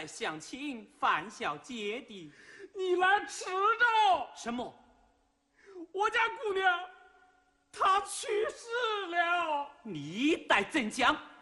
来相亲范小姐的。 你来迟着。 什么？ 我家姑娘，她去世了。 你待怎讲？